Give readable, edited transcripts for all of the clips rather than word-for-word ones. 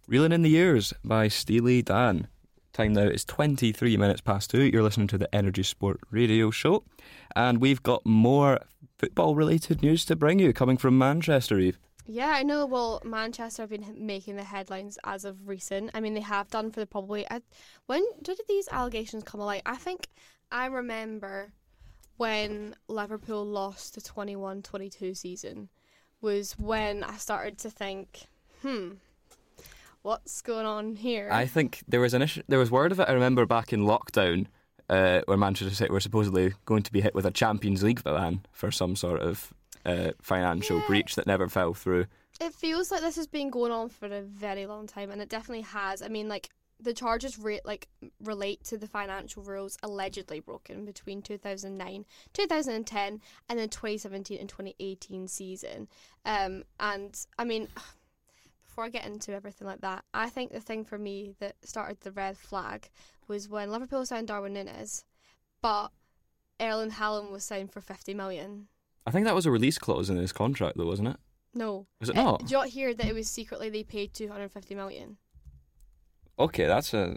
Reeling in the Years by Steely Dan. Time now is 23 minutes past 2. You're listening to the Energy Sport Radio Show. And we've got more football-related news to bring you, coming from Manchester, Eve. Yeah, I know. Well, Manchester have been making the headlines as of recent. I mean, they have done for the probably... when did these allegations come alight? I think I remember when Liverpool lost the 21-22 season was when I started to think, what's going on here? I think there was word of it, I remember, back in lockdown, where Manchester City were supposedly going to be hit with a Champions League ban for some sort of financial breach that never fell through. It feels like this has been going on for a very long time, and it definitely has. I mean, like, the charges relate to the financial rules allegedly broken between 2009, 2010, and then 2017 and 2018 season. And I mean, before I get into everything like that, I think the thing for me that started the red flag was when Liverpool signed Darwin Núñez, but Erling Haaland was signed for 50 million. I think that was a release clause in his contract, though, wasn't it? No. Was it not? Did you not hear that it was secretly they paid 250 million? Okay, that's a...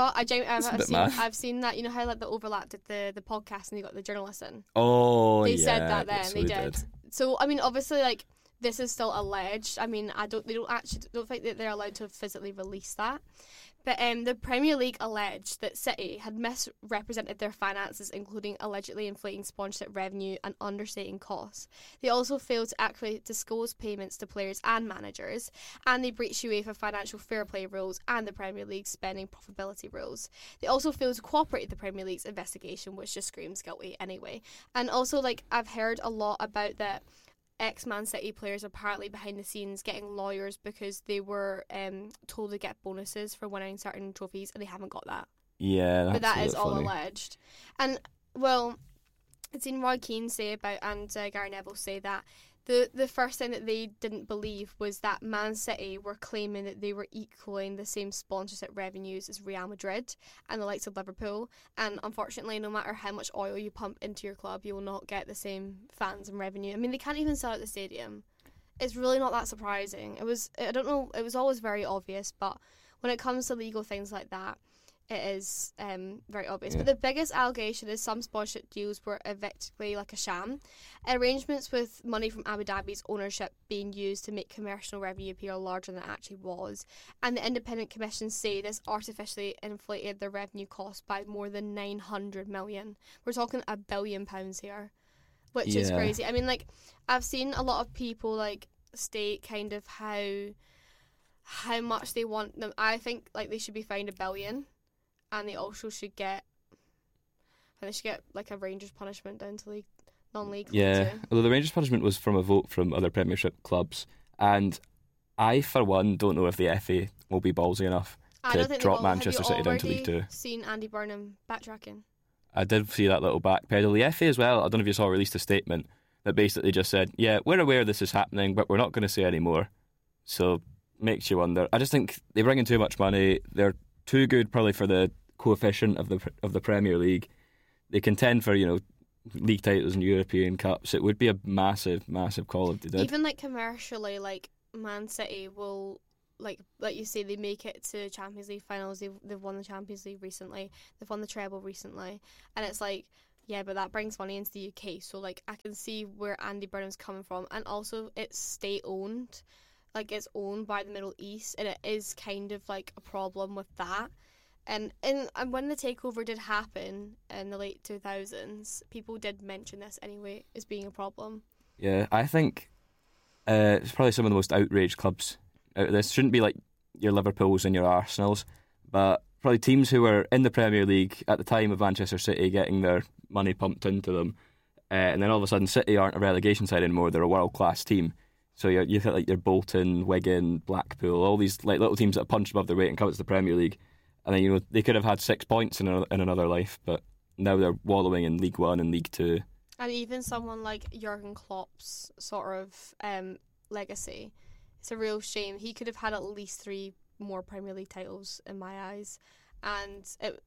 I've seen that. You know how like the Overlap did the podcast and they got the journalists in? Oh, they yeah. said that then. So they did. So, I mean, obviously, like, this is still alleged. I mean, don't think that they're allowed to physically release that. But the Premier League alleged that City had misrepresented their finances, including allegedly inflating sponsorship revenue and understating costs. They also failed to accurately disclose payments to players and managers, and they breached UEFA financial fair play rules and the Premier League's spending profitability rules. They also failed to cooperate with the Premier League's investigation, which just screams guilty anyway. And also, like, I've heard a lot about that ex-Man City players apparently behind the scenes getting lawyers because they were told to get bonuses for winning certain trophies and they haven't got that. Yeah, that's but that is all funny. alleged. And, well, I've seen Roy Keane say about, and Gary Neville say that the first thing that they didn't believe was that Man City were claiming that they were equaling the same sponsorship revenues as Real Madrid and the likes of Liverpool. And unfortunately, no matter how much oil you pump into your club, you will not get the same fans and revenue. I mean, they can't even sell at the stadium. It's really not that surprising. It was always very obvious, but when it comes to legal things like that, it is very obvious. Yeah. But the biggest allegation is some sponsorship deals were effectively like a sham. Arrangements with money from Abu Dhabi's ownership being used to make commercial revenue appear larger than it actually was. And the independent commissions say this artificially inflated the revenue cost by more than 900 million. We're talking £1 billion here, which is crazy. I mean, like, I've seen a lot of people, like, state kind of how much they want them. I think, like, they should be fined £1 billion. And they also should get, like a Rangers punishment down to non-league. Yeah, although the Rangers punishment was from a vote from other Premiership clubs, and I, for one, don't know if the FA will be ballsy enough to drop Manchester City down to League Two. Seen Andy Burnham backtracking? I did see that little backpedal. The FA as well, I don't know if you saw, released a statement that basically just said, yeah, we're aware this is happening, but we're not going to say any more. So, makes you wonder. I just think they bring in too much money. They're too good probably for the coefficient of the Premier League. They contend for, league titles and European Cups. It would be a massive call if they did. Even like commercially, like Man City will, like you say, they make it to Champions League finals. They've won the Champions League recently. They've won the treble recently, and it's like, yeah, but that brings money into the UK. So like I can see where Andy Burnham's coming from, and also it's state owned, like it's owned by the Middle East, and it is kind of like a problem with that. And when the takeover did happen in the late 2000s, people did mention this anyway as being a problem. Yeah, I think it's probably some of the most outraged clubs out of this. Shouldn't be like your Liverpools and your Arsenals, but probably teams who were in the Premier League at the time of Manchester City getting their money pumped into them, and then all of a sudden City aren't a relegation side anymore, they're a world-class team. So you feel like your Bolton, Wigan, Blackpool, all these like little teams that are punched above their weight and come to the Premier League. And then, they could have had 6 points in another life, but now they're wallowing in League One and League Two. And even someone like Jurgen Klopp's sort of legacy, it's a real shame. He could have had at least 3 more Premier League titles in my eyes. And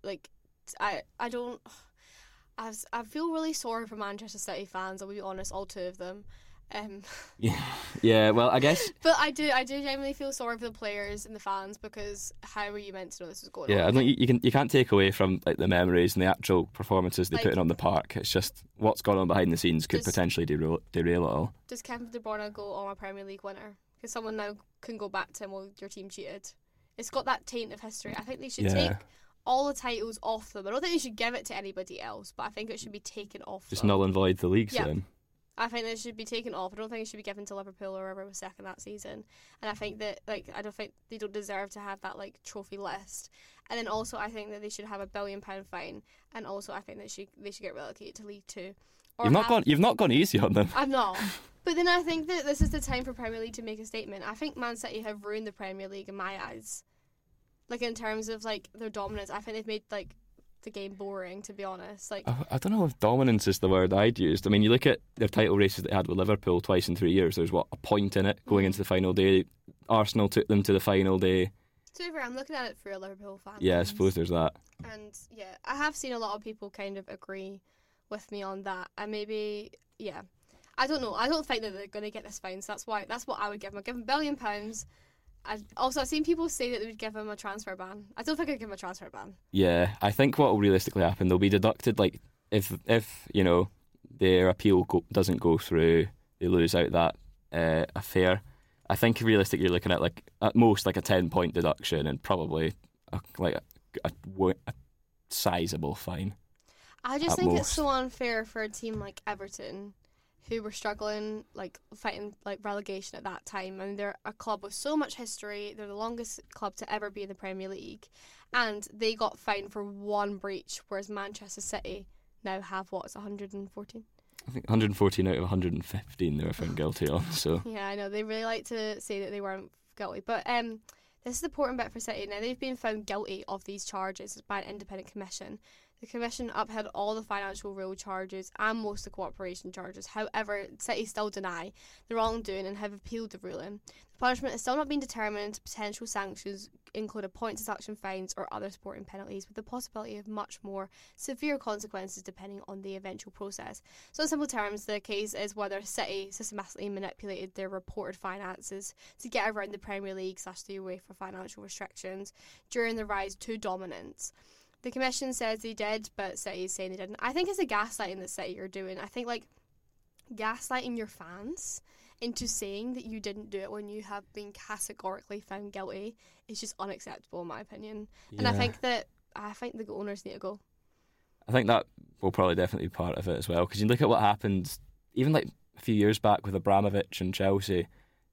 I feel really sorry for Manchester City fans, I'll be honest, all 2 of them. Yeah, well, I guess. But I do genuinely feel sorry for the players and the fans, because how were you meant to know this was going on? Yeah, I think you can't take away from like the memories and the actual performances they put in on the park. It's just what's gone on behind the scenes could potentially derail it all. Does Kevin De Bruyne go on a Premier League winner? Because someone now can go back to him, well, your team cheated. It's got that taint of history. I think they should take all the titles off them. I don't think they should give it to anybody else, but I think it should be taken off Just them. null and void the leagues then. I think it should be taken off. I don't think it should be given to Liverpool or whoever was second that season. And I think that, I don't think they don't deserve to have that, trophy list. And then also, I think that they should have a £1 billion fine. And also, I think that they should get relegated to League Two. You've not gone easy on them. I've not. But then I think that this is the time for Premier League to make a statement. I think Man City have ruined the Premier League in my eyes. In terms of, their dominance. I think they've made, the game boring, to be honest. I don't know if dominance is the word I'd used. I mean, you look at their title races they had with Liverpool twice in 3 years. There's a point in it going into the final day. Arsenal took them to the final day. To be fair, I'm looking at it through a Liverpool fan. Yeah, I suppose there's that. And yeah, I have seen a lot of people kind of agree with me on that. And maybe, I don't know. I don't think that they're going to get this fine. So that's what I would give them. I'd give them £1 billion. I've seen people say that they would give him a transfer ban. I don't think I'd give him a transfer ban. Yeah, I think what will realistically happen, they'll be deducted, if their appeal doesn't go through, they lose out that affair. I think realistically you're looking at at most a 10-point deduction and probably a sizable fine. I just think it's so unfair for a team like Everton, who were struggling, fighting relegation at that time. I mean, they're a club with so much history. They're the longest club to ever be in the Premier League, and they got fined for one breach, whereas Manchester City now have 114. I think 114 out of 115 they were found guilty on. So yeah, I know they really like to say that they weren't guilty, but this is the important bit for City. Now they've been found guilty of these charges by an independent commission. The commission upheld all the financial rule charges and most of the cooperation charges. However, City still deny the wrongdoing and have appealed the ruling. The punishment has still not been determined. Potential sanctions include point deduction, fines or other sporting penalties, with the possibility of much more severe consequences depending on the eventual process. So in simple terms, the case is whether City systematically manipulated their reported finances to get around the Premier League / the UEFA financial restrictions during the rise to dominance. The commission says they did, but City is saying they didn't. I think it's a gaslighting that City are doing. I think gaslighting your fans into saying that you didn't do it when you have been categorically found guilty is just unacceptable in my opinion. Yeah. And I think the owners need to go. I think that will probably definitely be part of it as well, because you look at what happened even a few years back with Abramovich and Chelsea.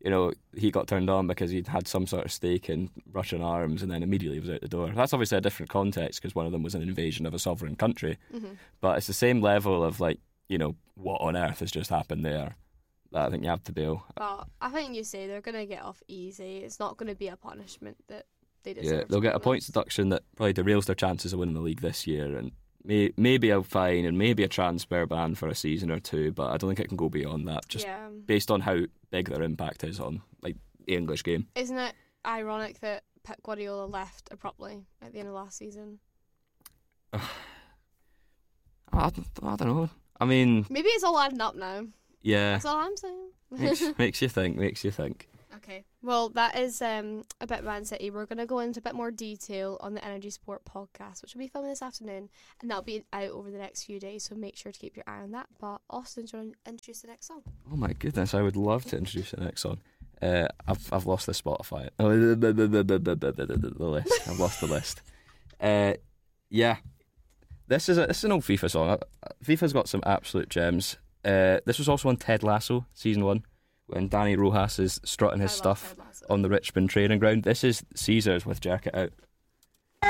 He got turned on because he'd had some sort of stake in Russian arms and then immediately was out the door. That's obviously a different context because one of them was an invasion of a sovereign country. Mm-hmm. But it's the same level of what on earth has just happened there that I think you have to bail. Well, I think you say they're going to get off easy. It's not going to be a punishment that they deserve. Yeah, they'll get a points deduction that probably derails their chances of winning the league this year, and maybe a fine and maybe a transfer ban for a season or two, but I don't think it can go beyond that, just based on how big their impact is on the English game. Isn't it ironic that Pep Guardiola left abruptly at the end of last season? I don't know. I mean, maybe it's all adding up now. Yeah, that's all I'm saying. makes you think. Okay, well, that is a bit Man City. We're going to go into a bit more detail on the Energy Sport podcast, which will be filming this afternoon, and that'll be out over the next few days, so make sure to keep your eye on that. But Austin, do you want to introduce the next song? Oh my goodness, I would love to introduce the next song. I've lost the Spotify. The list. I've lost the list. Yeah, this is an old FIFA song. FIFA's got some absolute gems. This was also on Ted Lasso season 1. When Danny Rojas is strutting his stuff on the Richmond training ground. This is Caesars with Jerk It Out.